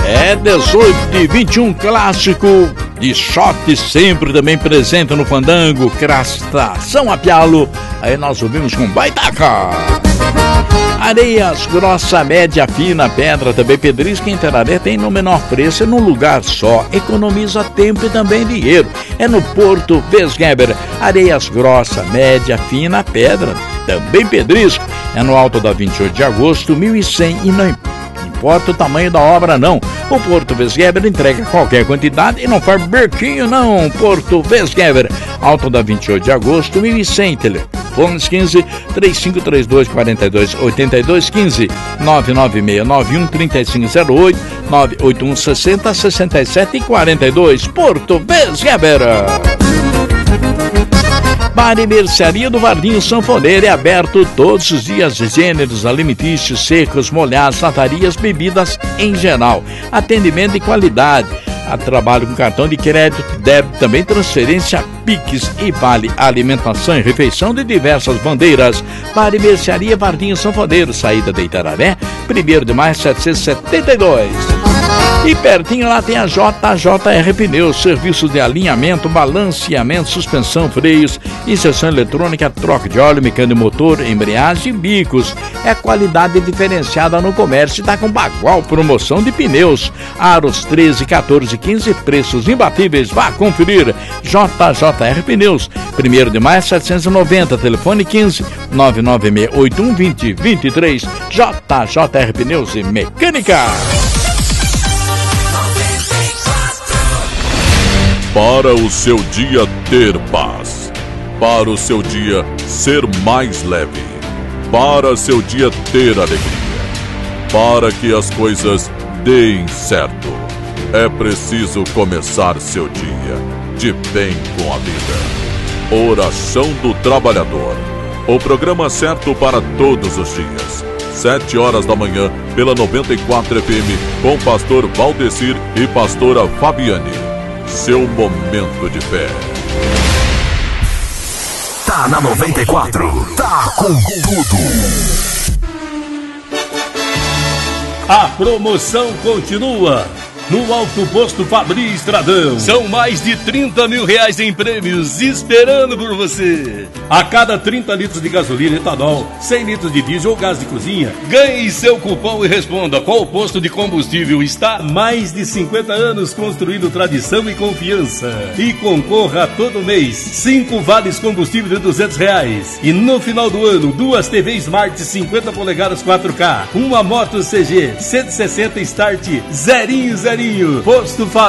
É 18h21, clássico de shot, sempre também presente no Fandango, Crastação a Pialo. Aí nós ouvimos com Baitaca. Areias grossa, média, fina, pedra, também pedrisca em Teraré tem no menor preço, é num lugar só, economiza tempo e também dinheiro. É no Porto Vesgeber. Areias grossa, média, fina, pedra, também pedrisca. É no Alto da 28 de agosto, 1100 e não importa o tamanho da obra não. O Porto Vesgeber entrega qualquer quantidade e não faz berquinho não. Porto Vesgeber, Alto da 28 de agosto, 1100, telefones 15 3532 42 82 15 99691 3508 981 60 67 42. Porto Vesgeber. Bar e Mercearia do Vardinho Sanfoneiro é aberto todos os dias, gêneros alimentícios, secos, molhados, latarias, bebidas em geral. Atendimento e qualidade. Trabalho com cartão de crédito, débito, também transferência, Pix e vale alimentação e refeição de diversas bandeiras. Bar e Mercearia Vardinho Sanfoneiro, saída de Itararé, 1º de maio 772. E pertinho lá tem a JR Pneus, serviços de alinhamento, balanceamento, suspensão, freios, inserção eletrônica, troca de óleo, mecânico motor, embreagem e bicos. É qualidade diferenciada no comércio e está com bagual promoção de pneus. Aros 13, 14, 15, preços imbatíveis. Vá conferir. JR Pneus, 1º de maio 790, telefone 15 99681 2023. JR Pneus e Mecânica. Para o seu dia ter paz, para o seu dia ser mais leve, para seu dia ter alegria, para que as coisas deem certo, é preciso começar seu dia de bem com a vida. Oração do Trabalhador, o programa certo para todos os dias. 7 horas da manhã, pela 94 FM, com pastor Valdecir e pastora Fabiane. Seu momento de fé. Tá na 94, tá com tudo. A promoção continua no Alto Posto Fabri Estradão. São mais de 30 mil reais em prêmios esperando por você. A cada 30 litros de gasolina, etanol, 100 litros de diesel ou gás de cozinha, ganhe seu cupom e responda qual posto de combustível está há mais de 50 anos construindo tradição e confiança. E concorra todo mês 5 vales combustível de R$200. E no final do ano, 2 TV Smart 50 polegadas 4K, uma moto CG 160 Start zerinho. Posto Fabri.